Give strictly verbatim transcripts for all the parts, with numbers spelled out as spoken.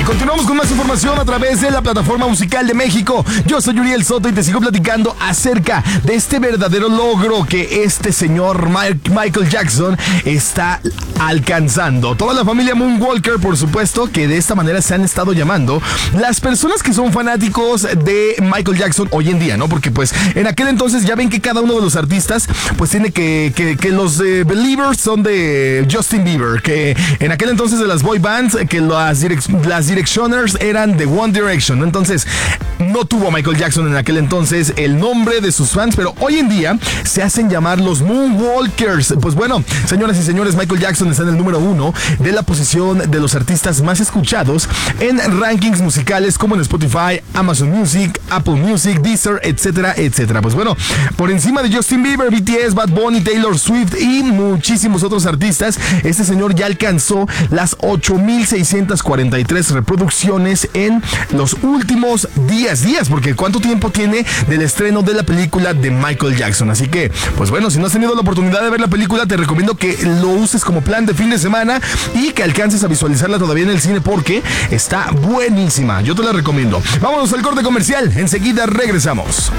Y continuamos con más información a través de la plataforma musical de México. Yo soy Uriel Soto y te sigo platicando acerca de este verdadero logro que este señor Michael Jackson está alcanzando. Toda la familia Moonwalker, por supuesto, que de esta manera se han estado llamando las personas que son fanáticos de Michael Jackson hoy en día, ¿no? Porque pues en aquel entonces ya ven que cada uno de los artistas pues tiene que, que, que los eh, Believers son de Justin Bieber, que en aquel entonces de las boy bands, que las, direc- las Directioners eran de One Direction. Entonces no tuvo Michael Jackson en aquel entonces el nombre de sus fans, pero hoy en día se hacen llamar los Moonwalkers. Pues bueno, señoras y señores, Michael Jackson está en el número uno de la posición de los artistas más escuchados en rankings musicales como en Spotify, Amazon Music, Apple Music, Deezer, etcétera, etcétera. Pues bueno, por encima de Justin Bieber, B T S, Bad Bunny, Taylor Swift y muchísimos otros artistas, este señor ya alcanzó las ocho mil seiscientas cuarenta y tres reproducciones en los últimos diez días, porque ¿cuánto tiempo tiene del estreno de la película de Michael Jackson? Así que, pues bueno, si no has tenido la oportunidad de ver la película, te recomiendo que lo uses como plan de fin de semana y que alcances a visualizarla todavía en el cine porque está buenísima. Yo te la recomiendo. Vámonos al corte comercial. Enseguida regresamos.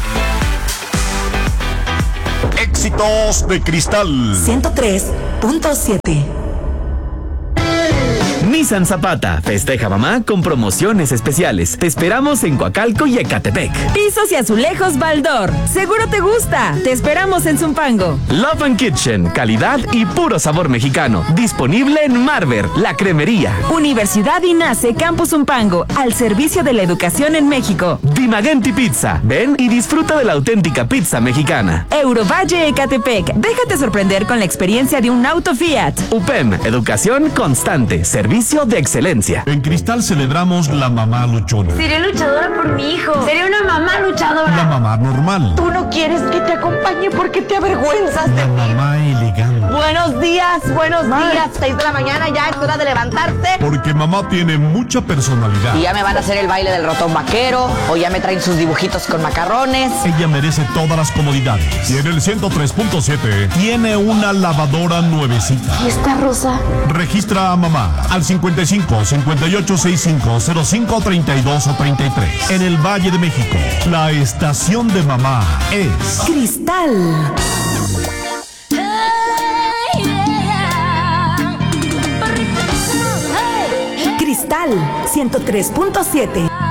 Éxitos de Cristal ciento tres punto siete. Nissan Zapata festeja mamá con promociones especiales. Te esperamos en Coacalco y Ecatepec. Pisos y azulejos Baldor. Seguro te gusta. Te esperamos en Zumpango. Love and Kitchen, calidad y puro sabor mexicano. Disponible en Marver, la cremería. Universidad INACE Campus Zumpango, al servicio de la educación en México. Dimagenti Pizza. Ven y disfruta de la auténtica pizza mexicana. Eurovalle Ecatepec. Déjate sorprender con la experiencia de un auto Fiat. U P E M, educación constante, servicio de excelencia. En Cristal celebramos la mamá luchona. Seré luchadora por mi hijo. Seré una mamá luchadora. La mamá normal. Tú no quieres que te acompañe porque te avergüenzas de La mí. mamá elegante. Buenos días, buenos días. Seis de la mañana ya es hora de levantarse. Porque mamá tiene mucha personalidad. Y ya me van a hacer el baile del ratón vaquero, o ya me traen sus dibujitos con macarrones. Ella merece todas las comodidades. Y en el ciento tres punto siete tiene una lavadora nuevecita. ¿Y esta rosa? Registra a mamá al cincuenta y cinco, cincuenta y ocho, sesenta y cinco, cero cinco, treinta y dos o treinta y tres. En el Valle de México, la estación de mamá es Cristal. Cristal ciento tres punto siete.